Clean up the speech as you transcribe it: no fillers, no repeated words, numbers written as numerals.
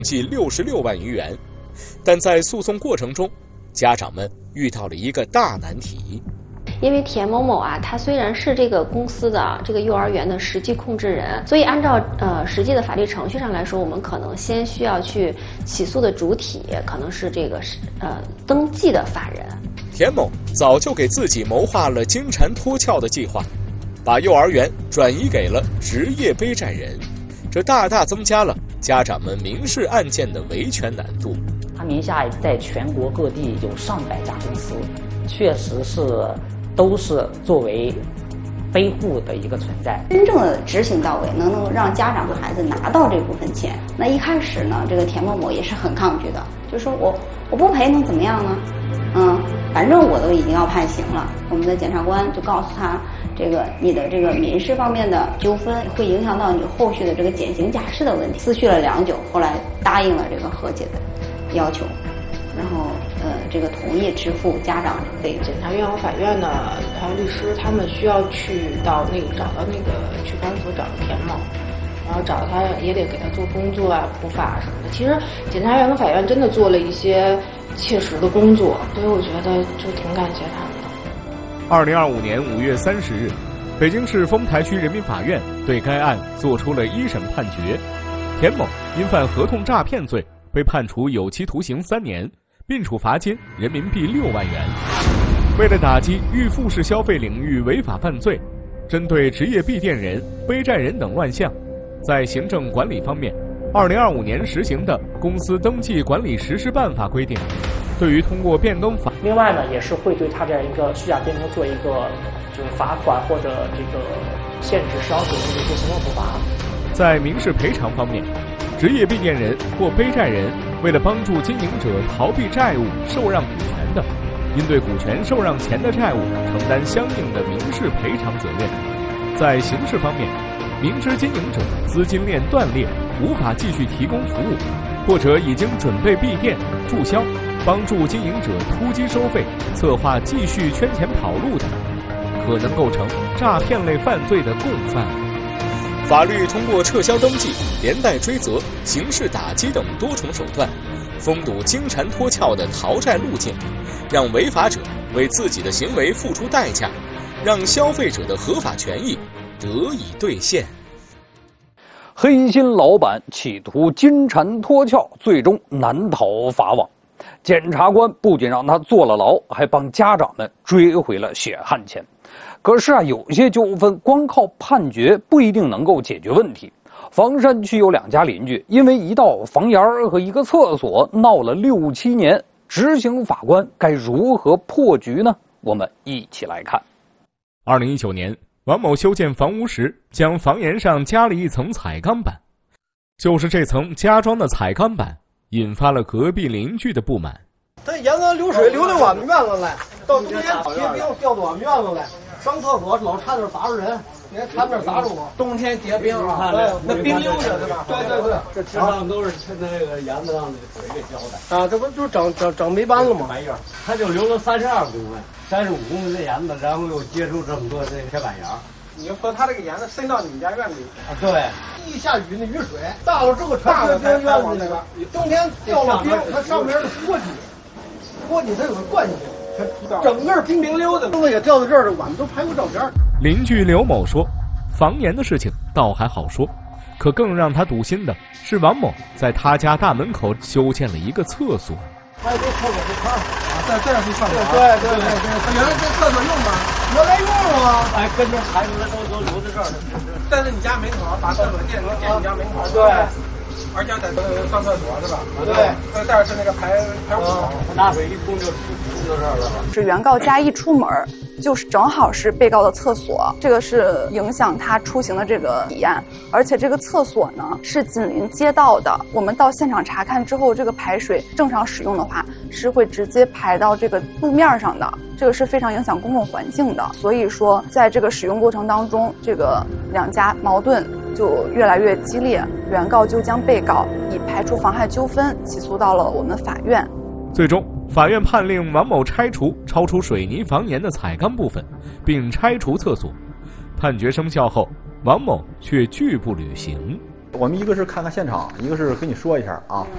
计66万余元。但在诉讼过程中，家长们遇到了一个大难题。 因为田某某啊，他虽然是这个公司的这个幼儿园的实际控制人，所以按照实际的法律程序上来说，我们可能先需要去起诉的主体可能是这个登记的法人。 田某早就给自己谋划了金蝉脱壳的计划，把幼儿园转移给了职业背债人，这大大增加了家长们民事案件的维权难度。 他名下在全国各地有上百家公司，确实是都是作为背户的一个存在。 真正的执行到位，能让家长和孩子拿到这部分钱。那一开始呢，这个田某某也是很抗拒的，就说我不赔能怎么样呢？反正我都已经要判刑了。我们的检察官就告诉他，这个你的这个民事方面的纠纷会影响到你后续的这个减刑假释的问题。思绪了良久，后来答应了这个和解的要求，然后这个同意支付家长费用。 检察院和法院呢，还有律师，他们需要去到找到那个区公所找田某，然后找他也得给他做工作啊、普法什么的。其实检察院和法院真的做了一些切实的工作，所以我觉得就挺感谢他们的。 2025年5月30日，北京市丰台区人民法院对该案作出了一审判决，田某因犯合同诈骗罪被判处有期徒刑3年，并处罚金人民币6万元。为了打击预付式消费领域违法犯罪，针对职业闭店人、背债人等乱象，在行政管理方面，2025年实行的《公司登记管理实施办法》规定，对于通过变更法， 另外呢，也是会对他这样一个虚假变更做一个就是罚款或者这个限制商品或者做行政处罚。 在民事赔偿方面，职业闭店人或背债人为了帮助经营者逃避债务、受让股权的，应对股权受让前的债务承担相应的民事赔偿责任。在刑事方面，明知经营者资金链断裂，无法继续提供服务，或者已经准备闭店注销，帮助经营者突击收费，策划继续圈钱跑路的，可能构成诈骗类犯罪的共犯。法律通过撤销登记、连带追责、刑事打击等多重手段，封堵金蝉脱壳的逃债路径，让违法者为自己的行为付出代价，让消费者的合法权益得以兑现。 黑心老板企图金蝉脱壳，最终难逃法网。检察官不仅让他坐了牢，还帮家长们追回了血汗钱。可是有些纠纷光靠判决不一定能够解决问题。房山区有2家邻居因为一道房檐和一个厕所闹了6、7年，执行法官该如何破局呢？我们一起来看。 2019年，王某修建房屋时，将房檐上加了一层彩钢板，就是这层加装的彩钢板引发了隔壁邻居的不满。 它沿着流水流到我们院子来，到冬天结冰掉到我们院子来，上厕所老差点砸着人，你看差点砸着我。冬天结冰啊，那冰溜着对吧？对， 这实际上都是那个沿子上的水给浇的啊，这不就长霉斑了吗？ 白叶，它就留了32公分、35公分的沿子，然后又接触这么多这铁板芽。 你说它这个沿子伸到你们家院里啊？对， 一下雨那雨水大了之后全是冰院子里了。冬天掉了冰，它上面是锅底它有个惯性，整个冰溜的，东西也掉到这儿了。我们都拍过照片。 邻居刘某说，房檐的事情倒还好说，可更让他堵心的是王某在他家大门口修建了一个厕所。 还有这厕所是他这是厕所。对，他原来这厕所用吗？原来用啊。 哎，跟着孩子们都留在这儿了。 在你家门口把厕所建你家门口。对。而且在上厕所是吧？对，但是那个排污， 拿水一冲就冲到这儿了。 是原告家一出门，就是正好是被告的厕所，这个是影响他出行的这个体验。而且这个厕所呢是紧邻街道的，我们到现场查看之后，这个排水正常使用的话，是会直接排到这个路面上的，这个是非常影响公共环境的。所以说，在这个使用过程当中，这个2家矛盾就越来越激烈，原告就将被告以排除妨害纠纷起诉到了我们法院。 最终，法院判令王某拆除超出水泥房檐的彩钢部分，并拆除厕所。判决生效后，王某却拒不履行。 我们一个是看看现场，一个是跟你说一下啊。